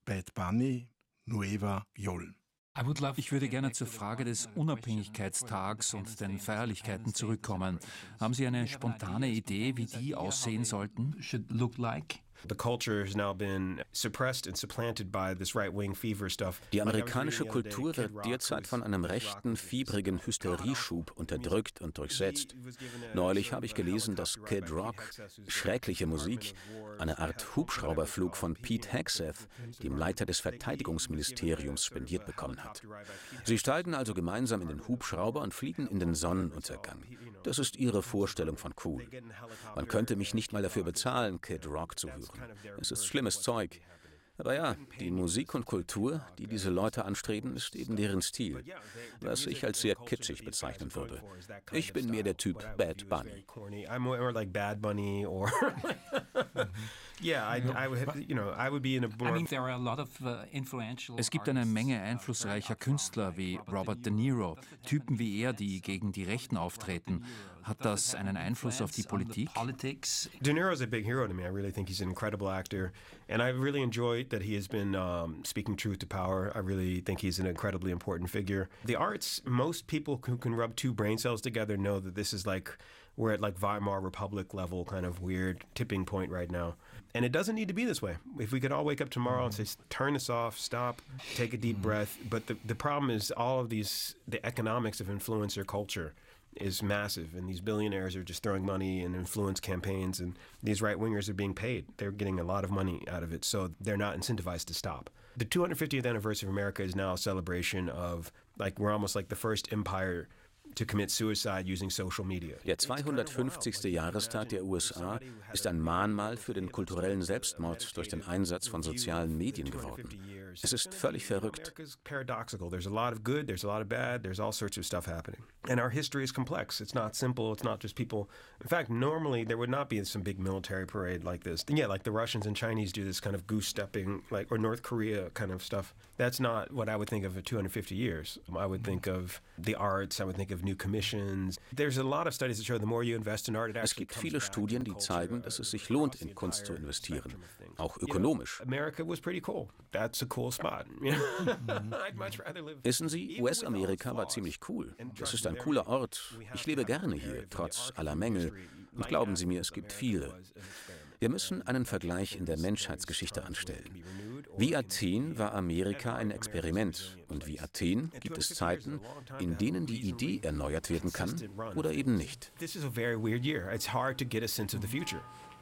Bad Bunny, Nueva Yol. Ich würde gerne zur Frage des Unabhängigkeitstags und den Feierlichkeiten zurückkommen. Haben Sie eine spontane Idee, wie die aussehen sollten? Die amerikanische Kultur wird derzeit von einem rechten, fiebrigen Hysterieschub unterdrückt und durchsetzt. Neulich habe ich gelesen, dass Kid Rock schreckliche Musik, eine Art Hubschrauberflug von Pete Hegseth, dem Leiter des Verteidigungsministeriums, spendiert bekommen hat. Sie steigen also gemeinsam in den Hubschrauber und fliegen in den Sonnenuntergang. Das ist ihre Vorstellung von cool. Man könnte mich nicht mal dafür bezahlen, Kid Rock zu hören. Es ist schlimmes Zeug. Aber ja, die Musik und Kultur, die diese Leute anstreben, ist eben deren Stil, was ich als sehr kitschig bezeichnen würde. Ich bin mehr der Typ Bad Bunny. Es gibt eine Menge einflussreicher Künstler wie Robert De Niro, Typen wie er, die gegen die Rechten auftreten. Hat das einen Einfluss auf die Politik? De Niro is a big hero to me. I really think he's an incredible actor, and I really enjoyed that he has been speaking truth to power. I really think he's an incredibly important figure. The arts, most people who can rub two brain cells together know that this is like we're at like Weimar Republic level kind of weird tipping point right now. And it doesn't need to be this way. If we could all wake up tomorrow and say, turn this off, stop, take a deep breath. But the problem is all of these, the economics of influencer culture is massive, and these billionaires are just throwing money in influence campaigns, and these right-wingers are being paid. They're getting a lot of money out of it, so they're not incentivized to stop. The 250th anniversary of America is now a celebration of, like, we're almost like the first empire to commit suicide using social media. Der 250. Jahrestag der USA ist ein Mahnmal für den kulturellen Selbstmord durch den Einsatz von sozialen Medien geworden. Es ist völlig verrückt. America's paradoxical. There's a lot of good, there's a lot of bad, there's all sorts of stuff happening. And our history is complex. It's not simple, it's not just people. In fact, normally there would not be some big military parade like this. Yeah, like the Russians and Chinese do this kind of goose stepping, like, or North Korea kind of stuff. That's not what I would think of at 250 years. I would think of the arts, I would think of new commissions. There's a lot of studies that show the more you invest in art, it Es actually gibt comes viele back Studien, to die culture, zeigen, dass es sich lohnt, in Kunst zu investieren, auch ökonomisch. America was pretty cool. That's a cool spot. I'd much rather live. Wissen Sie, US-Amerika war ziemlich cool. Es ist ein cooler Ort. Ich lebe gerne hier, trotz aller Mängel. Und glauben Sie mir, es gibt viele. Wir müssen einen Vergleich in der Menschheitsgeschichte anstellen. Wie Athen war Amerika ein Experiment. Und wie Athen gibt es Zeiten, in denen die Idee erneuert werden kann oder eben nicht. This is a very weird year. It's hard to get a sense of the future.